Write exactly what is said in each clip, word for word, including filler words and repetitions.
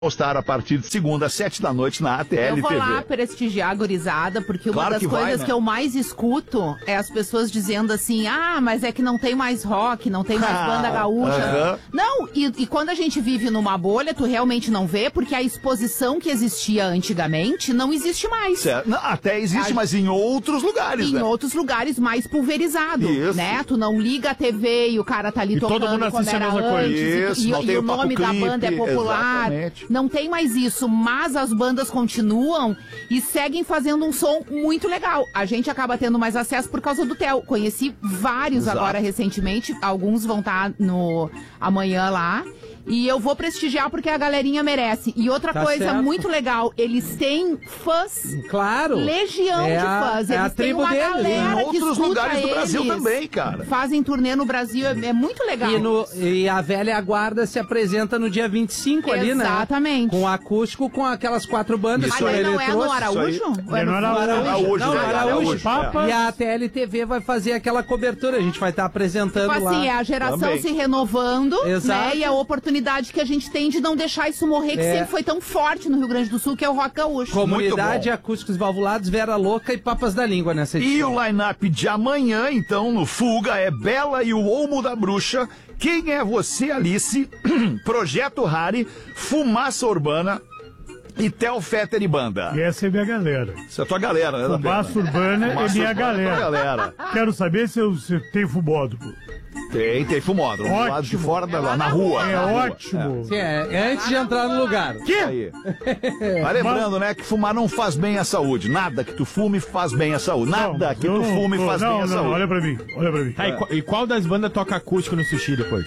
estar a partir de segunda, às sete da noite na A T L T V. Eu vou lá prestigiar a gurizada, porque uma Claro das que vai, coisas né? que eu mais escuto é as pessoas dizendo assim, ah, mas é que não tem mais rock, não tem mais banda gaúcha. Aham. Não, e, e quando a gente vive numa bolha, tu realmente não vê, porque a exposição que existia antigamente não existe mais. Certo. Não, até existe, A- mas em outros lugares, Em né? outros lugares mais pulverizado, Isso. né? Tu não liga a T V e o cara tá ali E todo tocando mundo como assiste a era mesma coisa. antes, Isso, e, não e tem o o papo nome da clipe, banda é popular. exatamente. Não tem mais isso, mas as bandas continuam e seguem fazendo um som muito legal. A gente acaba tendo mais acesso por causa do Theo. Conheci vários Exato. agora recentemente, alguns vão estar no amanhã lá. E eu vou prestigiar porque a galerinha merece. E outra Tá coisa certo. muito legal, eles têm fãs, Claro. legião É de a- fãs. é a Eles têm tribo uma deles. galera Em que outros escuta lugares do Brasil eles. também, cara. Fazem turnê no Brasil, é, é muito legal. E, no- e a velha guarda se apresenta no dia vinte e cinco ali, né? Exatamente. Com acústico, com aquelas quatro bandas. Isso Mas com aí não é no eletrônico. Araújo? isso Ou é É no Araújo. Araújo, Não, né? Araújo. Araújo, Papa. E a T L T V vai fazer aquela cobertura. A gente vai estar apresentando Tipo lá. assim, é a geração Também. se renovando, Exato. né? E a oportunidade que a gente tem de não deixar isso morrer, que É. sempre foi tão forte no Rio Grande do Sul, que é o rock gaúcho. Comunidade, Muito bom. acústicos valvulados, Vera Louca e Papas da Língua nessa E edição. o line-up de amanhã, então, no Fuga, é Bela e o Olmo da Bruxa, Quem é Você, Alice, Projeto Rari, Fumaça Urbana e Theo Fetter e Banda. E essa é minha galera. Essa é a tua galera, né? da Fumaça Bela? Urbana é Fumaça minha Urbana é tua galera. galera. Quero saber se eu se tem fumódromo. Tem, tem fumódromo, do lado de Ótimo. fora, da, na rua. É na rua. ótimo. Sim, é, é antes de entrar no lugar. É. Aí. Mas lembrando, né, que fumar não faz bem à saúde. Nada que tu fume faz bem à saúde. Nada Não, que eu tu não fume tô- faz não, bem à não, saúde. olha pra mim, olha pra mim. Tá, e, qual, e qual das bandas toca acústico no sushi depois?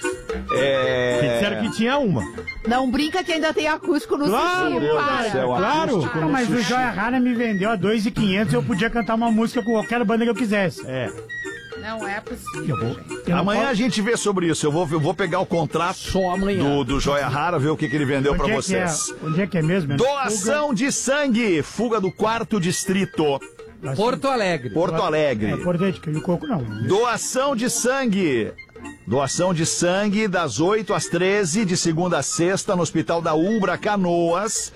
É... Porque disseram que tinha uma. Não brinca que ainda tem acústico no Claro, sushi, Deus para. do céu, Claro. acústico Ah, no mas o sushi. Joia Rara me vendeu a dois mil e quinhentos e eu podia cantar uma música com qualquer banda que eu quisesse. É. Não é possível. Eu vou, eu não Amanhã posso- a gente vê sobre isso. Eu vou, eu vou pegar o contrato Só amanhã. do, do Joia Rara, ver o que, que ele vendeu pra Onde é que vocês. é? Onde é que é mesmo? É Doação de sangue, fuga do quarto distrito, Fuga? Porto Alegre. Porto Alegre. É importante, que o coco não. Doação de sangue. Doação de sangue das oito às treze, de segunda a sexta, no Hospital da Umbra, Canoas,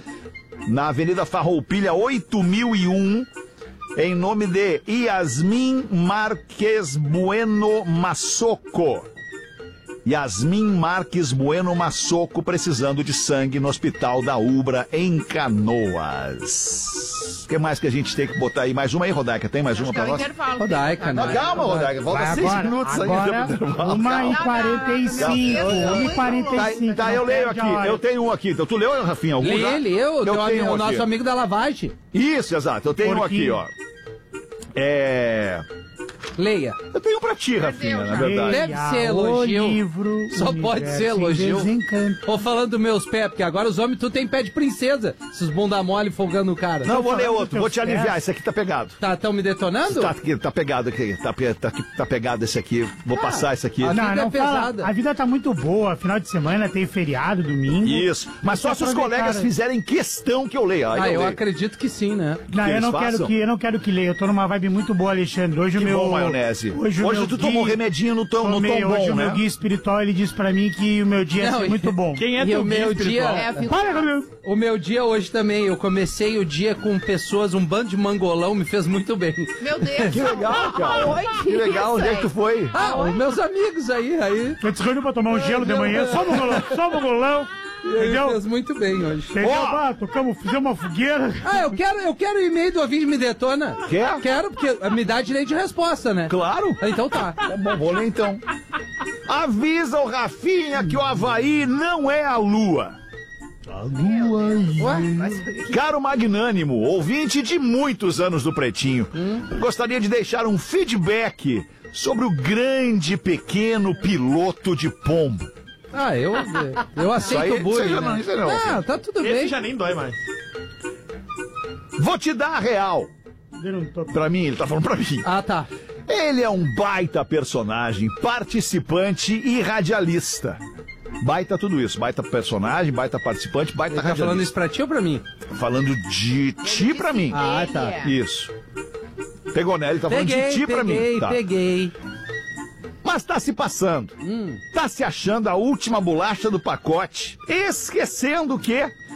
na Avenida Farroupilha oito mil e um, em nome de Yasmin Marques Bueno Massoco. Yasmin Marques Bueno Massoco, precisando de sangue no Hospital da Ubra, em Canoas. O que mais que a gente tem que botar aí? Mais uma aí, Rodaica? Tem mais uma Acho que é pra o nós? intervalo. Rodaica, Não, né? calma, Rodaica. Volta Vai seis agora, minutos agora, ainda. pro intervalo. uma e Calma. quarenta e cinco, uma e quarenta e cinco. Tá, tá, eu leio aqui. Eu tenho um aqui. Então, tu leu, Rafinha? Algum já? Ele, eu, eu teu tenho amigo, um o nosso aqui. amigo da lavagem. Isso, exato. Eu tenho um aqui, Porquinho. ó. É... Leia. Eu tenho um pra ti, Rafinha, na verdade. Deve ser elogio. O livro, Só pode Universo ser em elogio. Desencanto. Tô falando dos meus pés, porque agora os homens tu tem pé de princesa. Esses bunda mole folgando o cara. Não, eu vou ler falando outro. dos Vou te teus aliviar. pés. Esse aqui tá pegado. Tá, tão me detonando? Tá, aqui, tá pegado aqui. Tá, pe- tá, aqui, tá pegado esse aqui. Vou passar esse aqui. a Não, vida não é fala. pesada. A vida tá muito boa. Final de semana tem feriado, domingo. Isso. Mas só se os Aproveitar, colegas né? fizerem questão que eu leia. Aí Ah, eu leio. acredito que sim, né? Não, que eu eles não façam? quero que eu não quero que leia. Eu tô numa vibe muito boa, Alexandre. Hoje Que o meu bom, maionese. Hoje, o Hoje meu tu guia- tomou remedinho no tom, no tomei, tom hoje bom, o meu né? guia espiritual ele disse pra mim que o meu dia ia Não, ser e- muito bom. Quem é E teu o guia meu espiritual? dia- É a vida. Para comigo. O meu dia hoje também, eu comecei o dia com pessoas, um bando de mangolão, me fez muito bem. Meu Deus. Que legal, cara. Oi, Que legal. Onde é que tu foi? Ah, os meus amigos aí, aí. Eu te reuniu pra tomar um gelo de manhã, só no golão, só no golão. Ele Entendeu? fez muito bem hoje. Entendeu? Ó. Bah, tocamos, fizemos uma fogueira. Ah, eu quero, eu quero o e-mail do ouvinte me detona. Quer? Quero, porque me dá direito de resposta, né? Claro. Então tá. Tá bom, vou ler então. Avisa o Rafinha que o Havaí não é a lua. A lua Ué? Caro magnânimo, ouvinte de muitos anos do Pretinho, gostaria de deixar um feedback sobre o grande pequeno piloto de pombo. Ah, eu, eu aceito Isso aí- o bullying, isso aí não- né? isso aí não. Ah, tá tudo Esse bem. já nem dói mais. Vou te dar a real. Eu não tô- Pra mim, ele tá falando pra mim. Ah, tá. Ele é um baita personagem, participante e radialista. Baita tudo isso, baita personagem, baita participante, baita Ele tá falando radialista. isso pra ti ou pra mim? Falando de ti pra mim. Ah, Ele tá. é. Isso. Pegou, né? Ele tá falando Peguei, de ti pra peguei, mim. Tá. peguei. Mas tá se passando. Hum. Tá se achando a última bolacha do pacote. Esquecendo que